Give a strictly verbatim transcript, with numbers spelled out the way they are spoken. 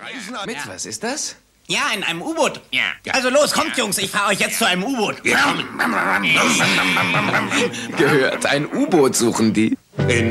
Reisen an... Mit was ist das? Ja, in einem U-Boot. Ja. Also los, kommt, Jungs, ich fahre euch jetzt zu einem U-Boot. Wir kommen. Gehört, ein U-Boot suchen die.